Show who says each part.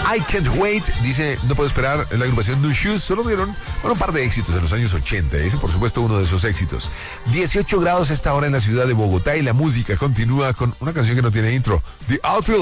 Speaker 1: I Can't Wait, dice, no puedo esperar, la agrupación New Shoes, solo dieron un par de éxitos en los años 80, ese por supuesto uno de esos éxitos. 18 grados a esta hora en la ciudad de Bogotá y la música continúa con una canción que no tiene intro, The Outfield.